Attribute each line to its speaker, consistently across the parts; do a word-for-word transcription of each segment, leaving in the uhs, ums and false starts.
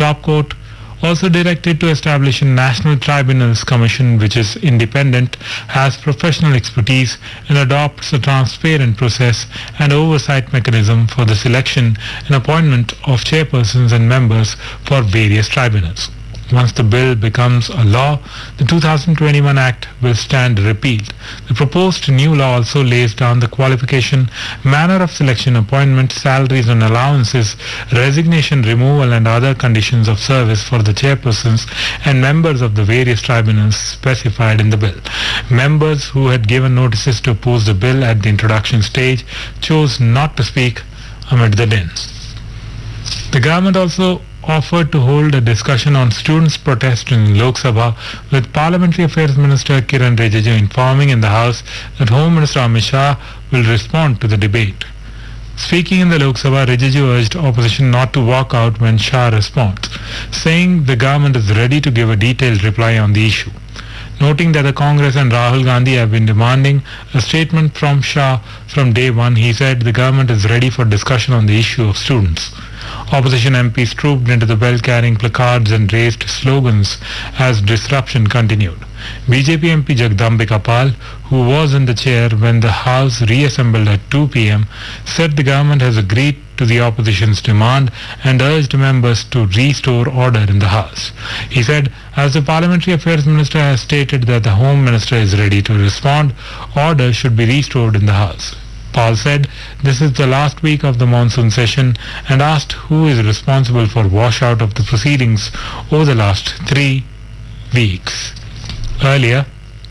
Speaker 1: top court also directed to establish a National Tribunals Commission which is independent, has professional expertise and adopts a transparent process and oversight mechanism for the selection and appointment of chairpersons and members for various tribunals. Once the bill becomes a law, the two thousand twenty-one Act will stand repealed. The proposed new law also lays down the qualification, manner of selection, appointment, salaries and allowances, resignation, removal and other conditions of service for the chairpersons and members of the various tribunals specified in the bill. Members who had given notices to oppose the bill at the introduction stage chose not to speak amid the din. The government also offered to hold a discussion on students' protest in Lok Sabha, with Parliamentary Affairs Minister Kiran Rijiju informing in the House that Home Minister Amit Shah will respond to the debate. Speaking in the Lok Sabha, Rijiju urged opposition not to walk out when Shah responds, saying the government is ready to give a detailed reply on the issue. Noting that the Congress and Rahul Gandhi have been demanding a statement from Shah from day one, he said the government is ready for discussion on the issue of students. Opposition M Ps trooped into the bell carrying placards and raised slogans as disruption continued. B J P M P Jagdambika Pal, who was in the chair when the House reassembled at two p m, said the government has agreed to the opposition's demand and urged members to restore order in the House. He said, as the Parliamentary Affairs Minister has stated that the Home Minister is ready to respond, order should be restored in the House. Paul said this is the last week of the monsoon session and asked who is responsible for washout of the proceedings over the last three weeks. Earlier,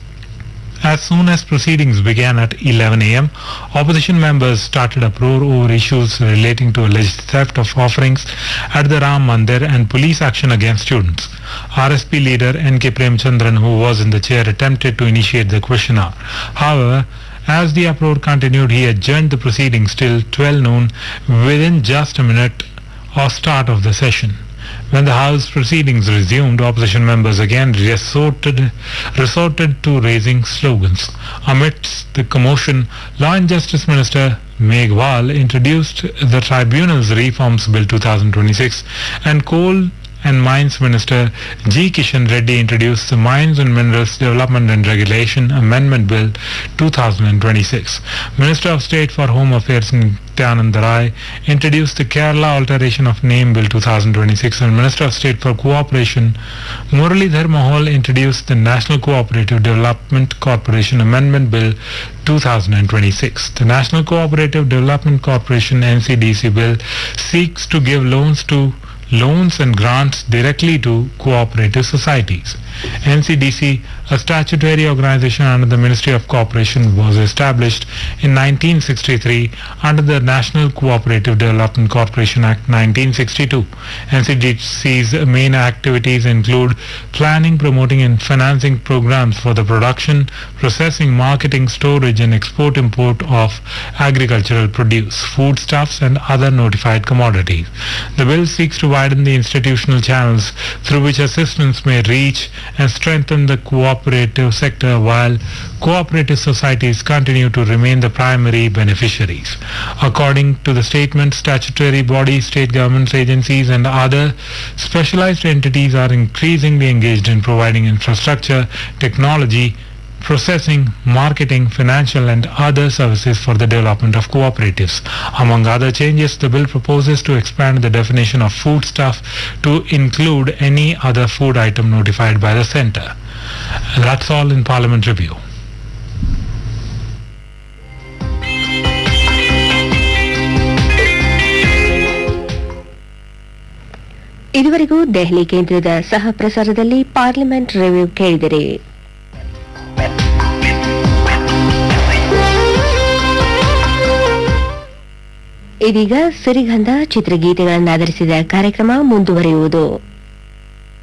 Speaker 1: as soon as proceedings began at eleven a m, opposition members started uproar over issues relating to alleged theft of offerings at the Ram Mandir and police action against students. R S P leader N K Premchandran, who was in the chair, attempted to initiate the question hour. However, as the uproar continued, he adjourned the proceedings till twelve noon within just a minute of start of the session. When the House proceedings resumed, opposition members again resorted, resorted to raising slogans. Amidst the commotion, Law and Justice Minister Meghwal introduced the Tribunals Reforms Bill two thousand twenty-six and Coal and Mines Minister G. Kishan Reddy introduced the Mines and Minerals Development and Regulation Amendment Bill two thousand twenty-six. Minister of State for Home Affairs Nityanand Rai introduced the Kerala Alteration of Name Bill two thousand twenty-six, and Minister of State for Cooperation Muralidhar Mohol introduced the National Cooperative Development Corporation Amendment Bill two thousand twenty-six. The National Cooperative Development Corporation N C D C Bill seeks to give loans to loans and grants directly to cooperative societies. N C D C, a statutory organization under the Ministry of Cooperation, was established in nineteen sixty-three under the National Cooperative Development Corporation Act nineteen sixty-two. N C D C's main activities include planning, promoting and financing programs for the production, processing, marketing, storage and export-import of agricultural produce, foodstuffs and other notified commodities. The bill seeks to widen the institutional channels through which assistance may reach and strengthen the cooperative sector while cooperative societies continue to remain the primary beneficiaries. According to the statement, statutory bodies, state governments, agencies and other specialized entities are increasingly engaged in providing infrastructure, technology, processing, marketing, financial and other services for the development of cooperatives. Among other changes, the bill proposes to expand the definition of foodstuff to include any other food item notified by the centre. That's all in Parliament Review.
Speaker 2: ಇದುವರೆಗೂ ದೆಹಲಿ ಕೇಂದ್ರದ ಸಹ ಪ್ರಸಾರದಲ್ಲಿ parliament review ಕೇಳಿದಿರಿ. ಇದೀಗ ಸಿರಿಗಂಧ ಚಿತ್ರಗೀತೆಗಳನ್ನಾಧರಿಸಿದ ಕಾರ್ಯಕ್ರಮ ಮುಂದುವರಿಯುವುದು.